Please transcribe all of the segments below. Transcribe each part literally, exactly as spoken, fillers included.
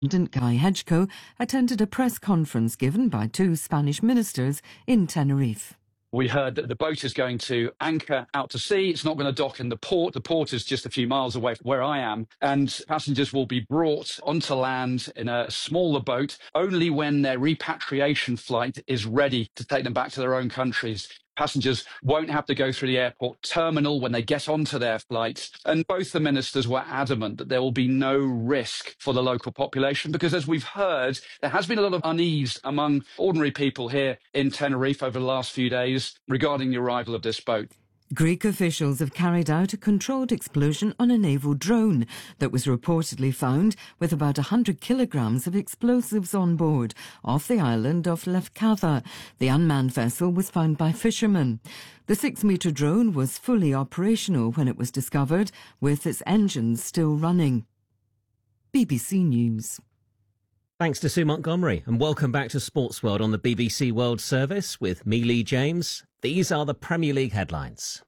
President Guy Hedgecoe attended a press conference given by two Spanish ministers in Tenerife. We heard that the boat is going to anchor out to sea. It's not going to dock in the port. The port is just a few miles away from where I am. And passengers will be brought onto land in a smaller boat only when their repatriation flight is ready to take them back to their own countries. Passengers won't have to go through the airport terminal when they get onto their flights. And both the ministers were adamant that there will be no risk for the local population because, as we've heard, there has been a lot of unease among ordinary people here in Tenerife over the last few days regarding the arrival of this boat. Greek officials have carried out a controlled explosion on a naval drone that was reportedly found with about one hundred kilograms of explosives on board off the island of Lefkada. The unmanned vessel was found by fishermen. The six-metre drone was fully operational when it was discovered, with its engines still running. B B C News. Thanks to Sue Montgomery, and welcome back to Sports World on the B B C World Service with me, Lee James. These are the Premier League headlines.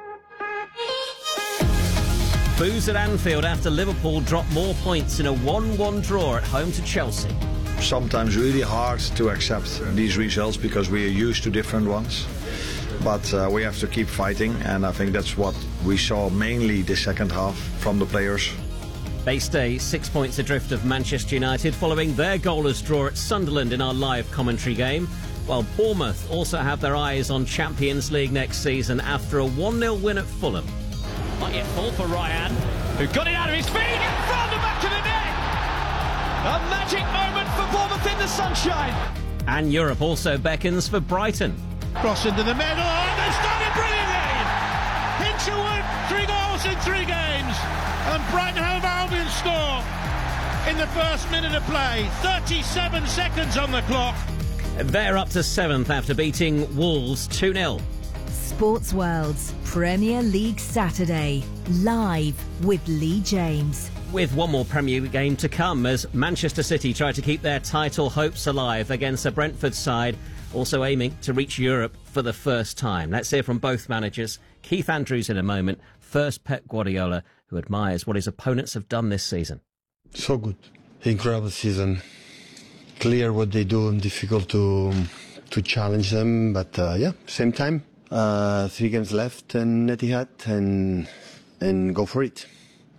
Boos at Anfield after Liverpool dropped more points in a one one draw at home to Chelsea. Sometimes really hard to accept these results because we are used to different ones. But uh, we have to keep fighting, and I think that's what we saw mainly the second half from the players. They stay six points adrift of Manchester United following their goalless draw at Sunderland in our live commentary game, while Bournemouth also have their eyes on Champions League next season after a one nil win at Fulham. Might yet fall for Ryan, who got it out of his feet and found the back of the net. A magic moment for Bournemouth in the sunshine. And Europe also beckons for Brighton. Cross into the middle, and they started brilliantly. Hinshelwood, three goals in three games, and Brighton Hove Albion score in the first minute of play. thirty-seven seconds on the clock. They're up to seventh after beating Wolves two nil. Sports World's Premier League Saturday, live with Lee James. With one more Premier League game to come as Manchester City try to keep their title hopes alive against a Brentford side also aiming to reach Europe for the first time. Let's hear from both managers. Keith Andrews in a moment. First, Pep Guardiola, who admires what his opponents have done this season. So good. Incredible season. Clear what they do and difficult to to challenge them. But uh, yeah, same time. Uh, three games left in Etihad and, and go for it.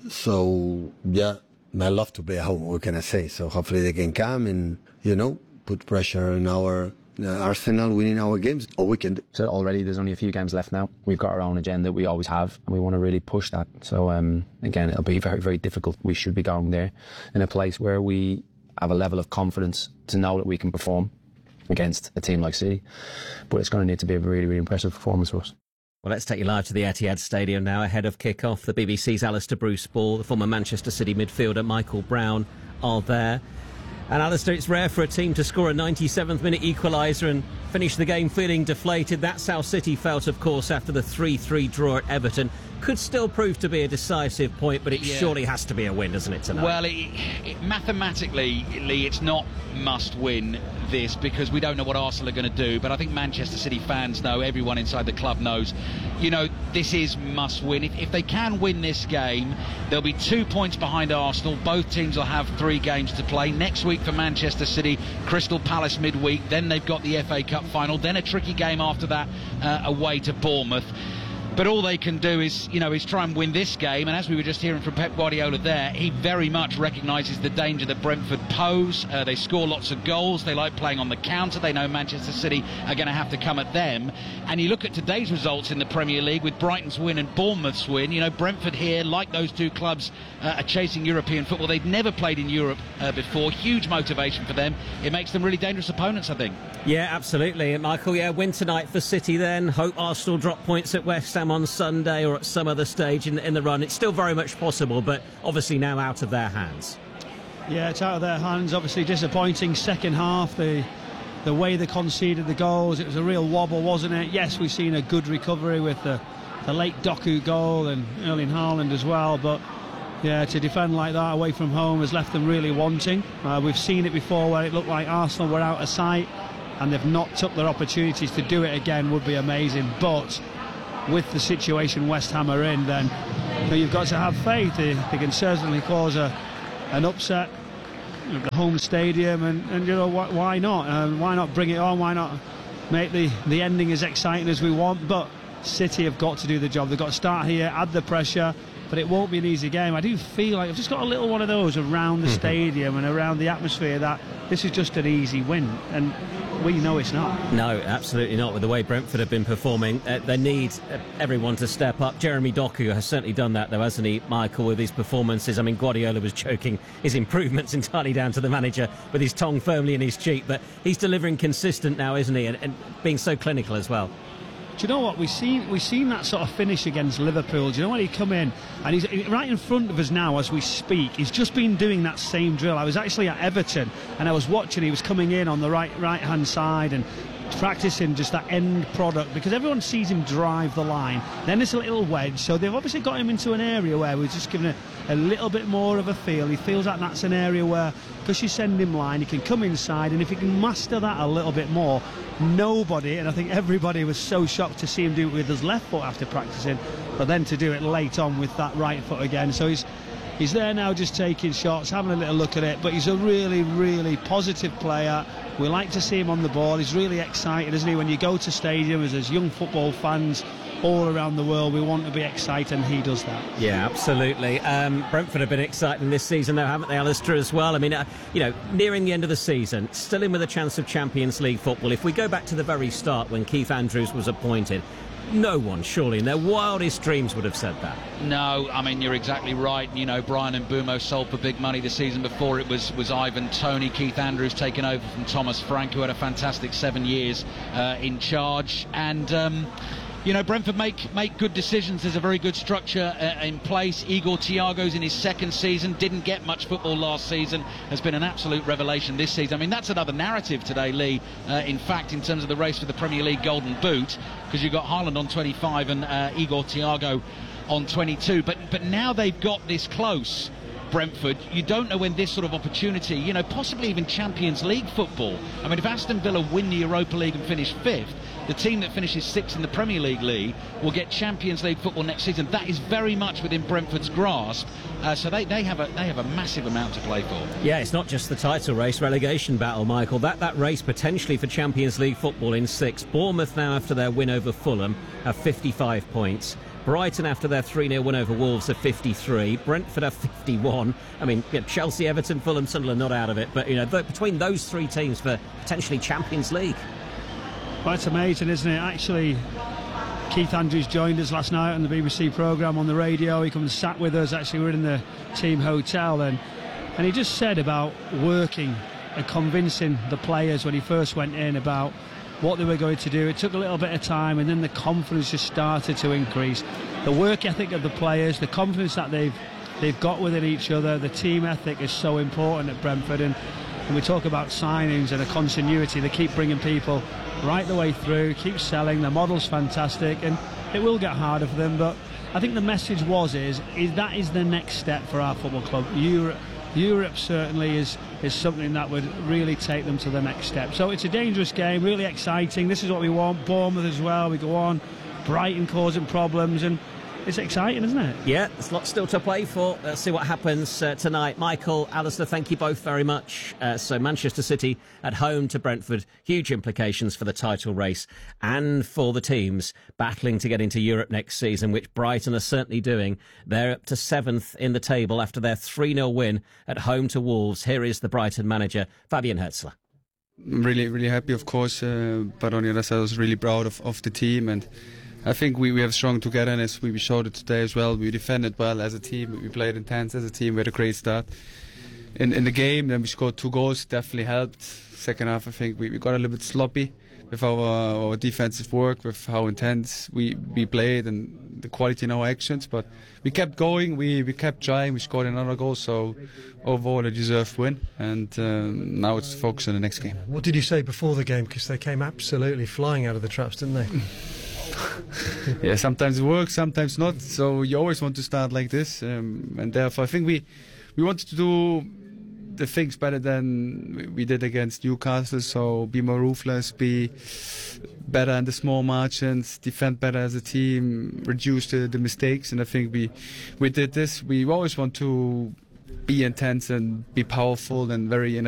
So yeah, I love to play at home. What can I say? So hopefully they can come and, you know, put pressure on our uh, Arsenal winning our games all weekend. So already there's only a few games left now. We've got our own agenda we always have, and we want to really push that. So um, again, it'll be very, very difficult. We should be going there in a place where we have a level of confidence to know that we can perform against a team like City. But it's going to need to be a really, really impressive performance for us. Well, let's take you live to the Etihad Stadium now ahead of kick-off. The B B C's Alistair Bruce Ball, the former Manchester City midfielder Michael Brown are there. And Alistair, it's rare for a team to score a ninety-seventh minute equaliser and finish the game feeling deflated. That's how City felt, of course, after the three three draw at Everton. Could still prove to be a decisive point, but it yeah. surely has to be a win, doesn't it, tonight? Well, it, it, mathematically, Lee, it's not must-win this because we don't know what Arsenal are going to do, but I think Manchester City fans know, everyone inside the club knows, you know, this is must-win. If, if they can win this game, they'll be two points behind Arsenal. Both teams will have three games to play. Next week for Manchester City, Crystal Palace midweek, then they've got the F A Cup final, then a tricky game after that uh, away to Bournemouth. But all they can do is, you know, is try and win this game. And as we were just hearing from Pep Guardiola there, he very much recognises the danger that Brentford pose. Uh, they score lots of goals. They like playing on the counter. They know Manchester City are going to have to come at them. And you look at today's results in the Premier League with Brighton's win and Bournemouth's win. You know, Brentford here, like those two clubs, uh, are chasing European football. They've never played in Europe uh, before. Huge motivation for them. It makes them really dangerous opponents, I think. Yeah, absolutely. And Michael, yeah, win tonight for City then. Hope Arsenal drop points at West Ham on Sunday or at some other stage in, in the run. It's still very much possible, but obviously now out of their hands. Yeah, it's out of their hands. Obviously disappointing second half. The the way they conceded the goals, it was a real wobble, wasn't it? Yes, we've seen a good recovery with the, the late Doku goal and Erling Haaland as well, but yeah, to defend like that away from home has left them really wanting. Uh, we've seen it before where it looked like Arsenal were out of sight and they've not took their opportunities. To do it again would be amazing, but with the situation West Ham are in, then you know, you've got to have faith. They, they can certainly cause a, an upset. the home stadium, and, and you know, why, why not? Um, why not bring it on? Why not make the, the ending as exciting as we want? But City have got to do the job. They've got to start here, add the pressure, but it won't be an easy game. I do feel like I've just got a little one of those around the stadium and around the atmosphere that this is just an easy win, and we know it's not. No, absolutely not. With the way Brentford have been performing, uh, they need uh, everyone to step up. Jeremy Doku has certainly done that, though, hasn't he, Michael, with his performances? I mean, Guardiola was joking his improvements entirely down to the manager with his tongue firmly in his cheek, but he's delivering consistent now, isn't he, and, and being so clinical as well. Do you know what, we've seen we've seen that sort of finish against Liverpool. Do you know when he come in and he's right in front of us now as we speak? He's just been doing that same drill. I was actually at Everton and I was watching. He was coming in on the right right hand side and practicing just that end product, because everyone sees him drive the line, then it's a little wedge, so they've obviously got him into an area where we're just giving a, a little bit more of a feel. He feels like that's an area where, because you send him line, he can come inside, and if he can master that a little bit more, nobody, and I think everybody was so shocked to see him do it with his left foot after practicing, but then to do it late on with that right foot again. So he's he's there now, just taking shots, having a little look at it, but he's a really, really positive player. We like to see him on the ball. He's really excited, isn't he? When you go to stadiums as young football fans all around the world, we want to be excited, and he does that. Yeah, absolutely. Um, Brentford have been exciting this season, though, haven't they, Alistair, as well? I mean, uh, you know, nearing the end of the season, still in with a chance of Champions League football. If we go back to the very start when Keith Andrews was appointed, no one, surely, in their wildest dreams would have said that. No, I mean, you're exactly right. You know, Brian Mbeumo sold for big money the season before. It was, was Ivan Toney. Keith Andrews taken over from Thomas Frank, who had a fantastic seven years uh, in charge. And... Um, You know, Brentford make make good decisions. There's a very good structure uh, in place. Igor Thiago's in his second season, didn't get much football last season, has been an absolute revelation this season. I mean, that's another narrative today, Lee, uh, in fact, in terms of the race for the Premier League Golden Boot, because you've got Haaland on twenty-five and uh, Igor Thiago on twenty-two. But, but now they've got this close, Brentford, you don't know when this sort of opportunity, you know, possibly even Champions League football. I mean, if Aston Villa win the Europa League and finish fifth, the team that finishes sixth in the Premier League league will get Champions League football next season. That is very much within Brentford's grasp. Uh, so they, they have a they have a massive amount to play for. Yeah, it's not just the title race, relegation battle, Michael. That that race potentially for Champions League football in six. Bournemouth now, after their win over Fulham, have fifty-five points. Brighton, after their three nil win over Wolves, have fifty-three. Brentford have fifty-one. I mean, you know, Chelsea, Everton, Fulham, Sunderland not out of it. But, you know, th- between those three teams for potentially Champions League. Well, it's amazing, isn't it? Actually, Keith Andrews joined us last night on the B B C programme on the radio. He come and sat with us. Actually, we were in the team hotel then. And he just said about working and convincing the players when he first went in about what they were going to do. It took a little bit of time, and then the confidence just started to increase. The work ethic of the players, the confidence that they've they've got within each other, the team ethic is so important at Brentford. And when we talk about signings and a continuity, they keep bringing people right the way through, keep selling. The model's fantastic, and it will get harder for them. But I think the message was is is that is the next step for our football club. Europe, Europe certainly is is something that would really take them to the next step. So it's a dangerous game, really exciting. This is what we want. Bournemouth as well. We go on. Brighton causing problems, and it's exciting, isn't it? Yeah, there's lots still to play for. Let's see what happens uh, tonight. Michael, Alistair, thank you both very much. Uh, so Manchester City at home to Brentford. Huge implications for the title race and for the teams battling to get into Europe next season, which Brighton are certainly doing. They're up to seventh in the table after their three nil win at home to Wolves. Here is the Brighton manager, Fabian Herzler. I'm really, really happy, of course, uh, but on the other side I was really proud of, of the team, and I think we, we have strong togetherness. We, we showed it today as well. We defended well as a team. We played intense as a team. We had a great start in, in the game. Then we scored two goals. Definitely helped. Second half, I think we, we got a little bit sloppy with our, our defensive work, with how intense we, we played and the quality in our actions. But we kept going. We, we kept trying. We scored another goal. So overall, a deserved win. And um, now it's focus on the next game. What did you say before the game? Because they came absolutely flying out of the traps, didn't they? Yeah, sometimes it works, sometimes not. So you always want to start like this, um, and therefore I think we we wanted to do the things better than we did against Newcastle. So be more ruthless, be better in the small margins, defend better as a team, reduce the, the mistakes. And I think we we did this. We always want to be intense and be powerful and very